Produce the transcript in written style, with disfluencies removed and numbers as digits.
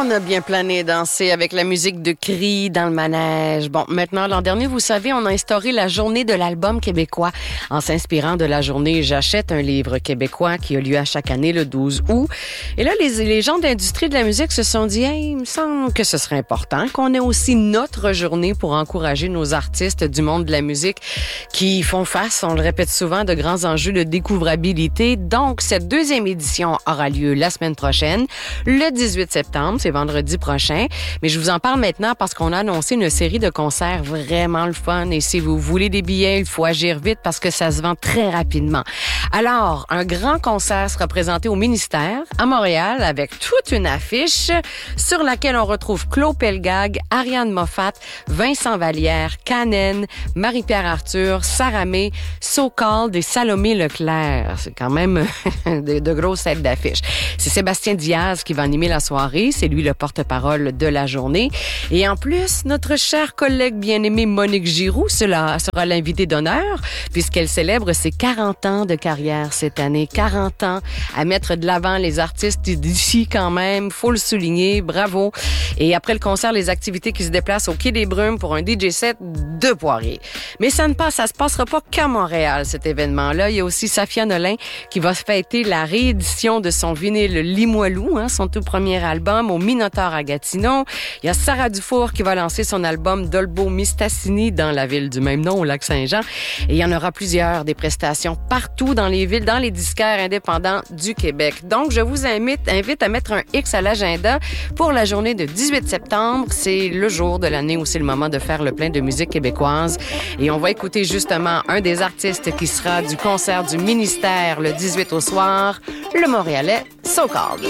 On a bien plané et dansé avec la musique de Cri dans le manège. Bon, maintenant, l'an dernier, vous savez, on a instauré la journée de l'album québécois en s'inspirant de la journée J'achète un livre québécois qui a lieu à chaque année le 12 août. Et là, les gens de l'industrie de la musique se sont dit, hey, il me semble que ce serait important qu'on ait aussi notre journée pour encourager nos artistes du monde de la musique qui font face, on le répète souvent, de grands enjeux de découvrabilité. Donc, cette deuxième édition aura lieu la semaine prochaine, le 18 septembre. C'est vendredi prochain. Mais je vous en parle maintenant parce qu'on a annoncé une série de concerts vraiment le fun. Et si vous voulez des billets, il faut agir vite parce que ça se vend très rapidement. Alors, un grand concert sera présenté au ministère à Montréal avec toute une affiche sur laquelle on retrouve Claude Pelgag, Ariane Moffat, Vincent Vallière, Canen, Marie-Pierre Arthur, Sarah May, So Called et Salomé Leclerc. C'est quand même de grosses têtes d'affiche. C'est Sébastien Diaz qui va animer la soirée. C'est lui le porte-parole de la journée. Et en plus, notre chère collègue bien-aimée Monique Giroux sera l'invitée d'honneur puisqu'elle célèbre ses 40 ans de carrière cette année. 40 ans à mettre de l'avant les artistes d'ici quand même. Faut le souligner. Bravo. Et après le concert, les activités qui se déplacent au Quai des Brumes pour un DJ set de Poirier. Mais ça se passera pas qu'à Montréal, cet événement-là. Il y a aussi Safia Nolin qui va fêter la réédition de son vinyle Limoilou, son tout premier album au Minotaure à Gatineau. Il y a Sarah Dufour qui va lancer son album Dolbo Mistassini dans la ville du même nom, au Lac-Saint-Jean. Et il y en aura plusieurs, des prestations partout dans les villes, dans les disquaires indépendants du Québec. Donc, je vous invite à mettre un X à l'agenda pour la journée de 18 septembre. C'est le jour de l'année où c'est le moment de faire le plein de musique québécoise. Et on va écouter justement un des artistes qui sera du concert du ministère le 18 au soir, le Montréalais So Called.